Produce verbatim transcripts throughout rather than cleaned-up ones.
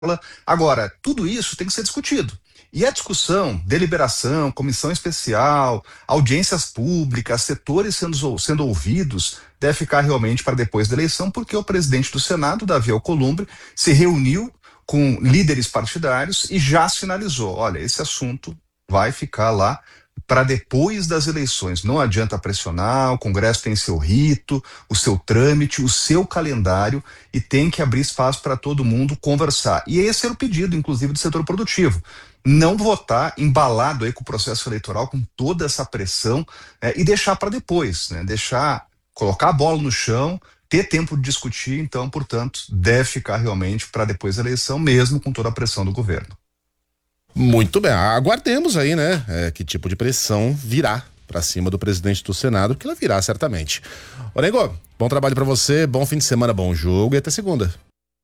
Agora, tudo isso tem que ser discutido. E a discussão, deliberação, comissão especial, audiências públicas, setores sendo, sendo ouvidos, deve ficar realmente para depois da eleição, porque o presidente do Senado, Davi Alcolumbre, se reuniu com líderes partidários e já sinalizou: olha, esse assunto vai ficar lá para depois das eleições. Não adianta pressionar, o Congresso tem seu rito, o seu trâmite, o seu calendário, e tem que abrir espaço para todo mundo conversar. E esse era o pedido, inclusive, do setor produtivo. Não votar embalado aí com o processo eleitoral, com toda essa pressão, é, e deixar para depois, né? Deixar, colocar a bola no chão, ter tempo de discutir. Então, portanto, deve ficar realmente para depois da eleição, mesmo com toda a pressão do governo. Muito bem, aguardemos aí, né, é, que tipo de pressão virá para cima do presidente do Senado, que ela virá certamente. Ô Nego, bom trabalho para você, bom fim de semana, bom jogo e até segunda.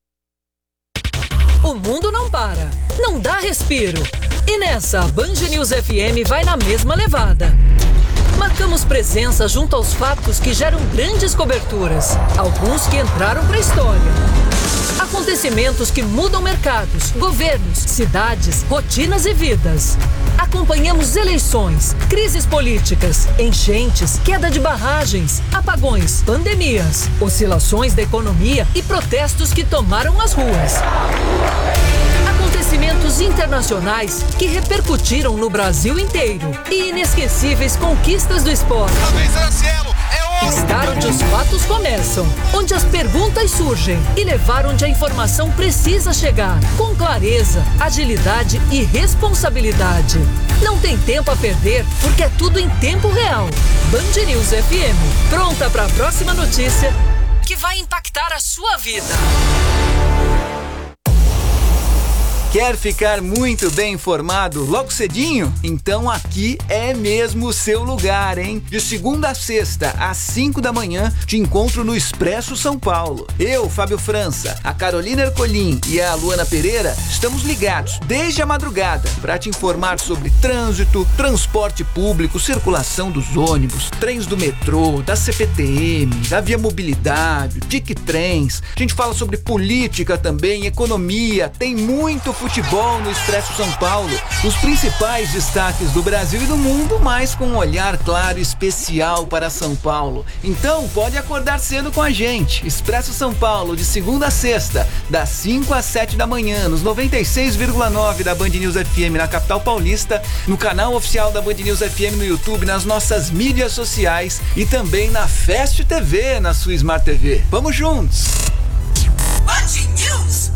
O mundo não para, não dá respiro. E nessa, a Band News F M vai na mesma levada. Marcamos presença junto aos fatos que geram grandes coberturas, alguns que entraram para a história. Acontecimentos que mudam mercados, governos, cidades, rotinas e vidas. Acompanhamos eleições, crises políticas, enchentes, queda de barragens, apagões, pandemias, oscilações da economia e protestos que tomaram as ruas. Acontecimentos internacionais que repercutiram no Brasil inteiro e inesquecíveis conquistas do esporte. Estar onde os fatos começam, onde as perguntas surgem e levar onde a informação precisa chegar, com clareza, agilidade e responsabilidade. Não tem tempo a perder, porque é tudo em tempo real. Band News F M, pronta para a próxima notícia que vai impactar a sua vida. Quer ficar muito bem informado logo cedinho? Então aqui é mesmo o seu lugar, hein? De segunda a sexta, às cinco da manhã, te encontro no Expresso São Paulo. Eu, Fábio França, a Carolina Ercolim e a Luana Pereira estamos ligados desde a madrugada para te informar sobre trânsito, transporte público, circulação dos ônibus, trens do metrô, da C P T M, da Via Mobilidade, Tic Trens. A gente fala sobre política também, economia, tem muito futebol no Expresso São Paulo, os principais destaques do Brasil e do mundo, mas com um olhar claro e especial para São Paulo. Então pode acordar cedo com a gente. Expresso São Paulo, de segunda a sexta, das cinco às sete da manhã, nos noventa e seis vírgula nove da Band News F M na capital paulista, no canal oficial da Band News F M no YouTube, nas nossas mídias sociais e também na Fast T V, na sua Smart T V. Vamos juntos! Band News!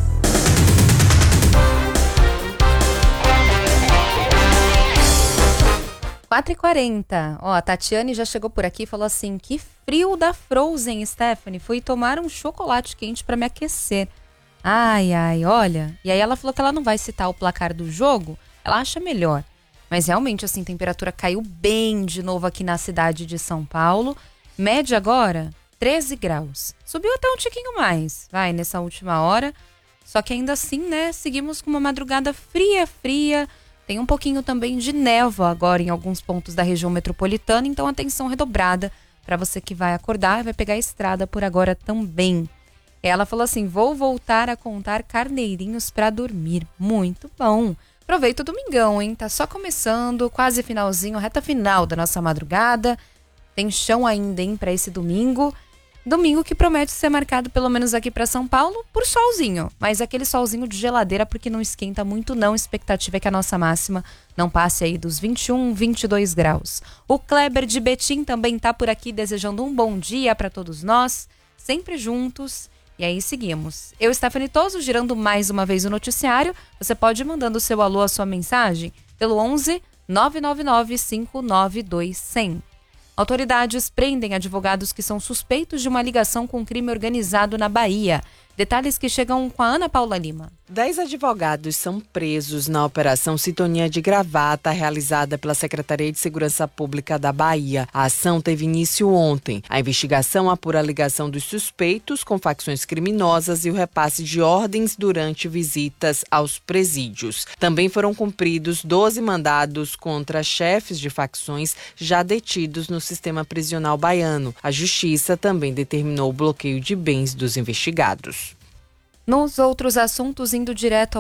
quatro e quarenta. Ó, a Tatiane já chegou por aqui e falou assim: que frio da Frozen, Stephanie. Fui tomar um chocolate quente pra me aquecer. Ai, ai, olha. E aí ela falou que ela não vai citar o placar do jogo. Ela acha melhor. Mas realmente, assim, a temperatura caiu bem de novo aqui na cidade de São Paulo. Média agora, treze graus. Subiu até um tiquinho mais, vai, nessa última hora. Só que ainda assim, né, seguimos com uma madrugada fria, fria. Tem um pouquinho também de névoa agora em alguns pontos da região metropolitana, então atenção redobrada para você que vai acordar e vai pegar a estrada por agora também. Ela falou assim: vou voltar a contar carneirinhos para dormir. Muito bom. Aproveita o domingão, hein? Tá só começando, quase finalzinho, reta final da nossa madrugada. Tem chão ainda, hein, para esse domingo. Domingo que promete ser marcado, pelo menos aqui para São Paulo, por solzinho. Mas aquele solzinho de geladeira, porque não esquenta muito não. A expectativa é que a nossa máxima não passe aí dos vinte e um, vinte e dois graus. O Kleber de Betim também tá por aqui desejando um bom dia para todos nós. Sempre juntos. E aí seguimos. Eu, Stephanie Toso, girando mais uma vez o noticiário. Você pode ir mandando o seu alô, a sua mensagem, pelo onze, nove nove nove, cinco nove dois, zero zero. Autoridades prendem advogados que são suspeitos de uma ligação com crime organizado na Bahia. Detalhes que chegam com a Ana Paula Lima. Dez advogados são presos na Operação Sintonia de Gravata, realizada pela Secretaria de Segurança Pública da Bahia. A ação teve início ontem. A investigação apura a ligação dos suspeitos com facções criminosas e o repasse de ordens durante visitas aos presídios. Também foram cumpridos doze mandados contra chefes de facções já detidos no sistema prisional baiano. A Justiça também determinou o bloqueio de bens dos investigados. Nos outros assuntos, indo direto